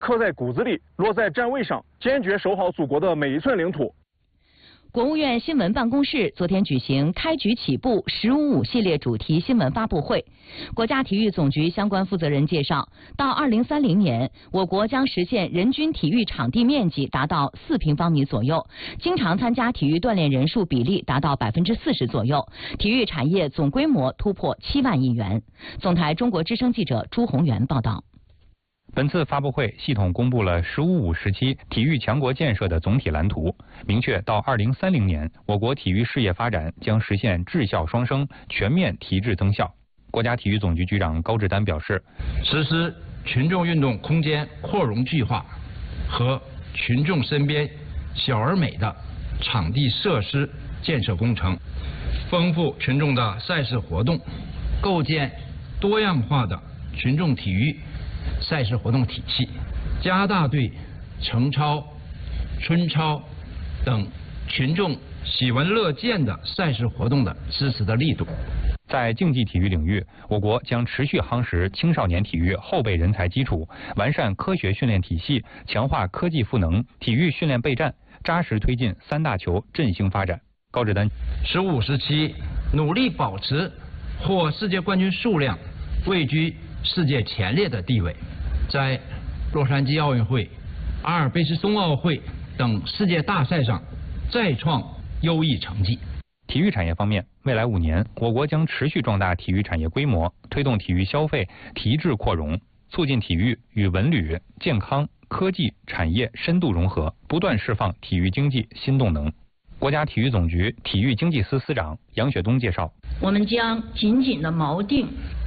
刻在骨子里，落在站位上，坚决守好祖国的每一寸领土。 国务院新闻办公室昨天举行开局起步“15.5”系列主题新闻发布会。国家体育总局相关负责人介绍，到2030年，我国将实现人均体育场地面积达到4平方米左右，经常参加体育锻炼人数比例达到40%左右，体育产业总规模突破7万亿元。总台中国之声记者朱宏元报道。 本次发布会系统公布了“15.5”时期体育强国建设的总体蓝图，明确到2030年，我国体育事业发展将实现质效双升，全面提质增效。国家体育总局局长高志丹表示， 实施群众运动空间扩容计划和群众身边小而美的场地设施建设工程，丰富群众的赛事活动，构建多样化的群众体育赛事活动体系，加大对程超、春超等群众喜闻乐见的赛事活动的支持的力度。 在竞技体育领域，我国将持续夯实青少年体育后备人才基础，完善科学训练体系，强化科技赋能，体育训练备战，扎实推进3大球振兴发展。高志丹 ，15时期努力保持获世界冠军数量位居世界前列的地位，在洛杉矶奥运会、阿尔卑斯冬奥会等世界大赛上再创优异成绩。 体育产业方面，未来5年，我国将持续壮大体育产业规模，推动体育消费提质扩容，促进体育与文旅、健康、科技产业深度融合，不断释放体育经济新动能。国家体育总局体育经济司司长杨雪东介绍， 我们将紧紧地锚定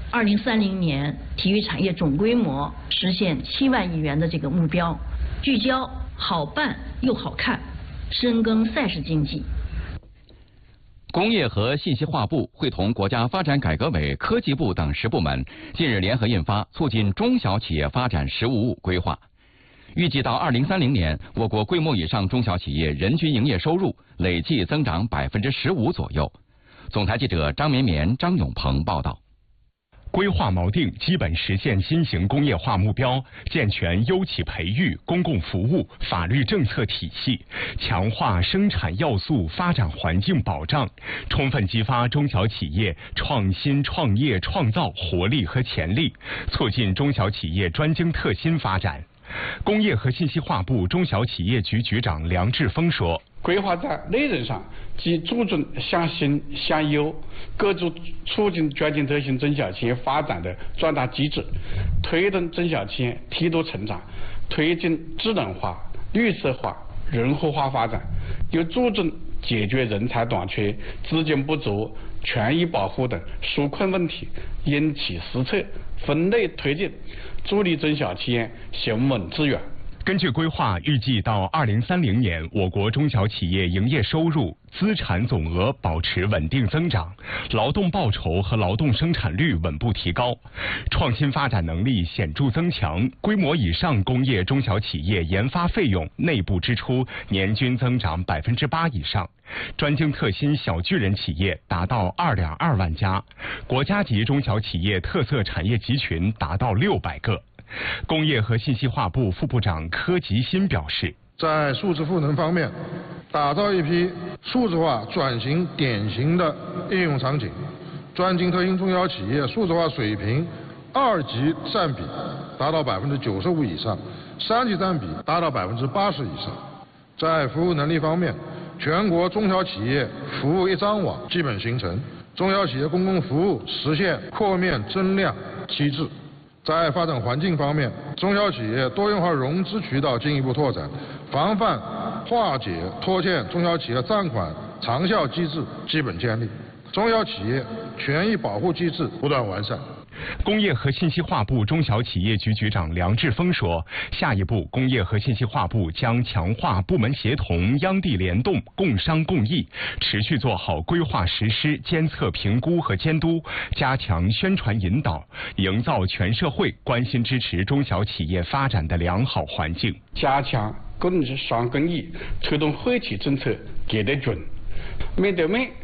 2030年体育产业总规模实现7万亿元的这个目标，聚焦好办又好看，深耕赛事经济。 工业和信息化部会同国家发展改革委、科技部等10部门近日联合印发《促进中小企业发展15.5》规划，预计到2030年，我国规模以上中小企业人均营业收入累计增长15%左右。总台记者张绵绵、张永鹏报道。 规划锚定基本实现新型工业化目标，健全优企培育、公共服务、法律政策体系，强化生产要素发展环境保障，充分激发中小企业创新创业创造活力和潜力，促进中小企业专精特新发展。工业和信息化部中小企业局局长梁志峰说， 规划在内容上既注重向新向优，构筑促进专精特新中小企业发展的壮大机制，推动中小企业梯度成长，推进智能化、绿色化、人口化发展，又注重解决人才短缺、资金不足、权益保护等纾困问题，因其施策，分类推进，助力中小企业行稳致远。 根据规划，预计到2030年，我国中小企业营业收入、资产总额保持稳定增长，劳动报酬和劳动生产率稳步提高，创新发展能力显著增强，规模以上工业中小企业研发费用内部支出年均增长8%以上，专精特新小巨人企业达到2.2万家，国家级中小企业特色产业集群达到600个。工业和信息化部副部长柯吉新表示， 在数字赋能方面，打造一批数字化转型典型的应用场景，专精特新中小企业数字化水平2级占比达到95%以上，3级占比达到80%以上。在服务能力方面，全国中小企业服务一张网基本形成，中小企业公共服务实现扩面增量机制。在发展环境方面，中小企业多元化融资渠道进一步拓展，防范化解拖欠中小企业账款长效机制基本建立，中小企业权益保护机制不断完善。 工业和信息化部中小企业局局长梁志峰说，下一步工业和信息化部将强化部门协同、央地联动、共商共益，持续做好规划实施、监测评估和监督，加强宣传引导，营造全社会关心支持中小企业发展的良好环境， 加强共商共益，推动惠企政策给得准，面对面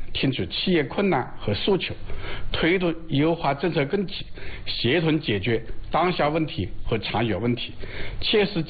听取企业困难和诉求，推动优化政策根基，协同解决当下问题和长远问题，切实